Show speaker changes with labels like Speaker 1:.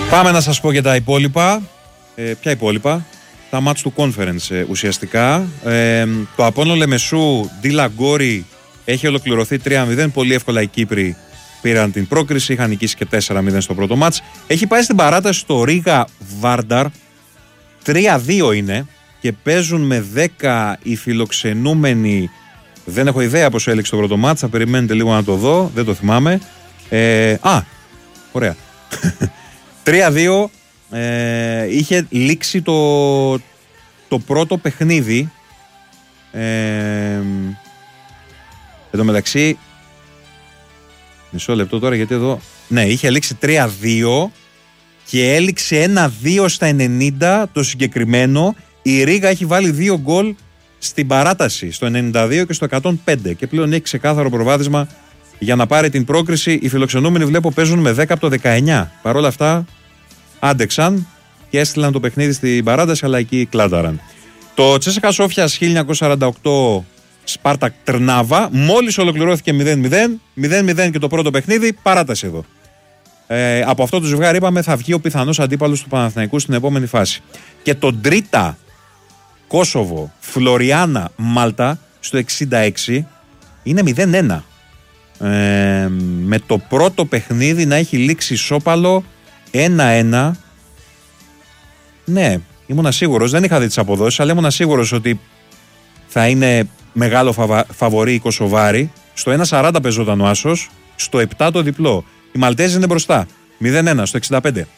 Speaker 1: Πάμε να σας πω και τα υπόλοιπα. Ποια υπόλοιπα? Τα μάτς του conference ουσιαστικά. Το Απόλλων Λεμεσού, Ντίλα Γκόρι, έχει ολοκληρωθεί 3-0. Πολύ εύκολα οι Κύπροι πήραν την πρόκριση. Είχαν νικήσει και 4-0 στο πρώτο μάτς. Έχει πάει στην παράταση στο Ρίγα Βάρνταρ. 3-2 είναι και παίζουν με 10 οι φιλοξενούμενοι. Δεν έχω ιδέα πώς έληξε το πρώτο μάτς. Θα περιμένετε λίγο να το δω. Δεν το θυμάμαι. Ωραία. 3-2 είχε λήξει το πρώτο παιχνίδι. Εν τω μεταξύ, μισό λεπτό τώρα γιατί εδώ. Ναι, είχε λήξει 3-2 και έληξε 1-2 στα 90 το συγκεκριμένο. Η Ρίγα έχει βάλει 2 γκολ στην παράταση, στο 92 και στο 105 και πλέον έχει ξεκάθαρο προβάδισμα για να πάρει την πρόκριση. Οι φιλοξενούμενοι βλέπω παίζουν με 10 από το 19. Παρ' όλα αυτά άντεξαν και έστειλαν το παιχνίδι στην παράταση, αλλά εκεί κλάταραν. Το Τσέσσεκα Σόφιας 1948 Σπάρτακ Τρνάβα μόλις ολοκληρώθηκε 0-0. 0-0 και το πρώτο παιχνίδι, παράταση εδώ. Από αυτό το ζευγάρι είπαμε θα βγει ο πιθανός αντίπαλος του Παναθηναϊκού στην επόμενη φάση. Και το Τρίτα Κόσοβο Φλωριάνα Μάλτα στο 66 είναι 0-1. Με το πρώτο παιχνίδι να έχει λήξει ισόπαλο 1-1. Ναι, ήμουνα σίγουρος, δεν είχα δει τις αποδόσεις, αλλά ήμουνα σίγουρος ότι θα είναι μεγάλο φαβορί η Κωσοβάρη. Στο 1-40 παίζονταν ο άσος, στο 7 το διπλό. Οι Μαλτέζοι είναι μπροστά, 0-1 στο 65.